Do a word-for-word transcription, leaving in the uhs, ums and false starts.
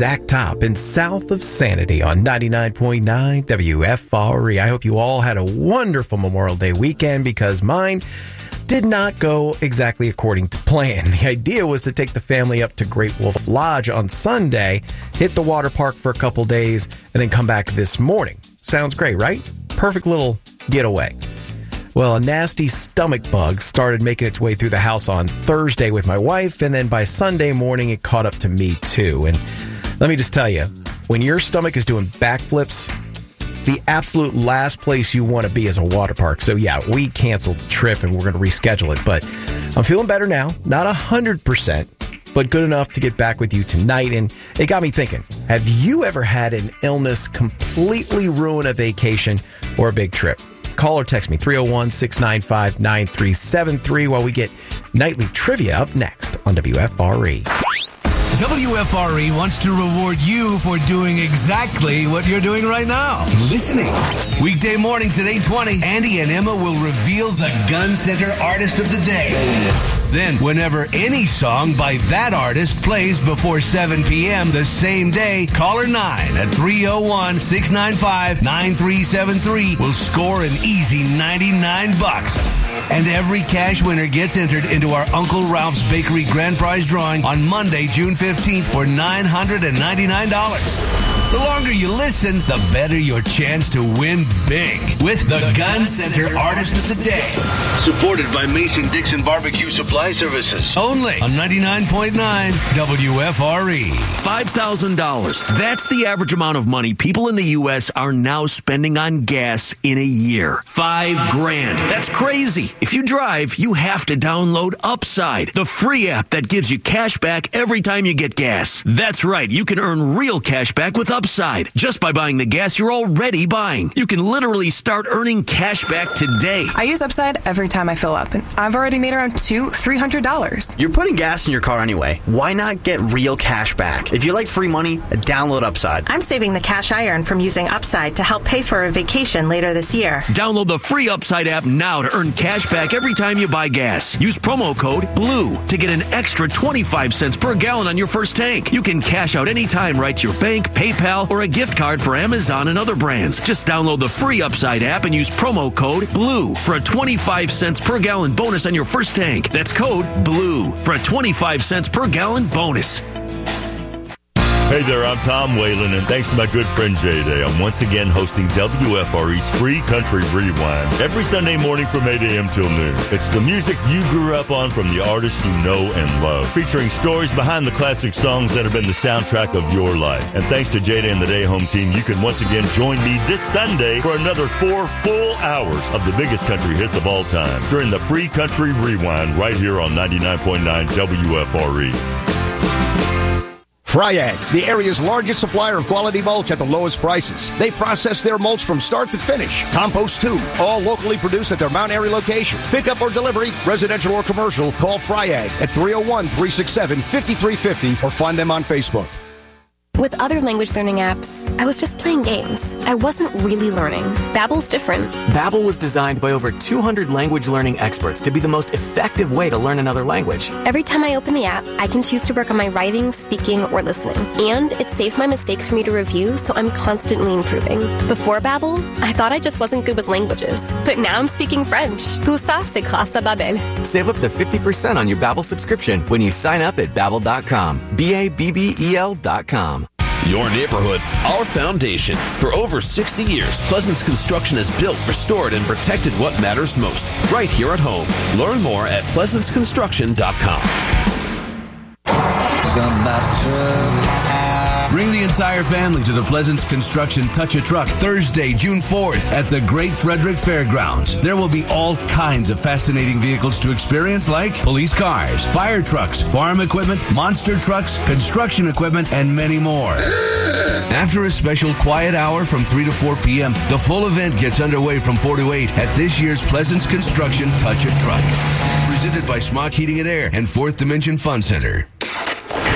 Zach Top in South of Sanity on ninety-nine point nine W F R E. I hope you all had a wonderful Memorial Day weekend, because mine did not go exactly according to plan. The idea was to take the family up to Great Wolf Lodge on Sunday, hit the water park for a couple days, and then come back this morning. Sounds great, right? Perfect little getaway. Well, a nasty stomach bug started making its way through the house on Thursday with my wife, and then by Sunday morning, it caught up to me too. And let me just tell you, when your stomach is doing backflips, the absolute last place you want to be is a water park. So yeah, we canceled the trip and we're going to reschedule it. But I'm feeling better now. Not one hundred percent, but good enough to get back with you tonight. And it got me thinking, have you ever had an illness completely ruin a vacation or a big trip? Call or text me, three oh one, six nine five, nine three seven three, while we get nightly trivia up next on W F R E. W F R E wants to reward you for doing exactly what you're doing right now. Listening. Weekday mornings at eight twenty, Andy and Emma will reveal the Gun Center Artist of the Day. Then, whenever any song by that artist plays before seven p.m. the same day, caller nine at three oh one, six nine five, nine three seven three will score an easy ninety-nine bucks. And every cash winner gets entered into our Uncle Ralph's Bakery Grand Prize drawing on Monday, June fifteenth for nine hundred ninety-nine dollars. The longer you listen, the better your chance to win big with the Gun Center Artist of the Day. Supported by Mason-Dixon Barbecue Supply Services. Only on ninety-nine point nine W F R E. five thousand dollars. That's the average amount of money people in the U S are now spending on gas in a year. Five grand. That's crazy. If you drive, you have to download Upside, the free app that gives you cash back every time you get gas. That's right. You can earn real cash back with Upside just by buying the gas you're already buying. You can literally start earning cash back today. I use Upside every time I fill up, and I've already made around two, three hundred dollars. You're putting gas in your car anyway. Why not get real cash back? If you like free money, download Upside. I'm saving the cash I earn from using Upside to help pay for a vacation later this year. Download the free Upside app now to earn cash back every time you buy gas. Use promo code BLUE to get an extra twenty-five cents per gallon on your first tank. You can cash out anytime right to your bank, PayPal, or a gift card for Amazon and other brands. Just download the free Upside app and use promo code BLUE for a twenty-five cents per gallon bonus on your first tank. That's code BLUE for a twenty-five cents per gallon bonus. Hey there, I'm Tom Whalen, and thanks to my good friend J-Day, I'm once again hosting W F R E's Free Country Rewind every Sunday morning from eight a.m. till noon. It's the music you grew up on from the artists you know and love, featuring stories behind the classic songs that have been the soundtrack of your life. And thanks to J-Day and the Day Home team, you can once again join me this Sunday for another four full hours of the biggest country hits of all time during the Free Country Rewind right here on ninety-nine point nine W F R E. Fryag, the area's largest supplier of quality mulch at the lowest prices. They process their mulch from start to finish. Compost too, all locally produced at their Mount Airy location. Pickup or delivery, residential or commercial, call Fryag at three oh one, three six seven, five three five zero or find them on Facebook. With other language learning apps, I was just playing games. I wasn't really learning. Babbel's different. Babbel was designed by over two hundred language learning experts to be the most effective way to learn another language. Every time I open the app, I can choose to work on my writing, speaking, or listening. And it saves my mistakes for me to review, so I'm constantly improving. Before Babbel, I thought I just wasn't good with languages. But now I'm speaking French. Tout ça, c'est grâce à Babbel. Save up to fifty percent on your Babbel subscription when you sign up at Babbel dot com. B A B B E L dot com. Your neighborhood, our foundation. For over sixty years, Pleasance Construction has built, restored, and protected what matters most. Right here at home. Learn more at pleasance construction dot com. Bring the entire family to the Pleasance Construction Touch a Truck Thursday, June fourth at the Great Frederick Fairgrounds. There will be all kinds of fascinating vehicles to experience, like police cars, fire trucks, farm equipment, monster trucks, construction equipment, and many more. After a special quiet hour from three to four p.m., the full event gets underway from four to eight at this year's Pleasance Construction Touch a Truck. Presented by Smock Heating and Air and Fourth Dimension Fun Center.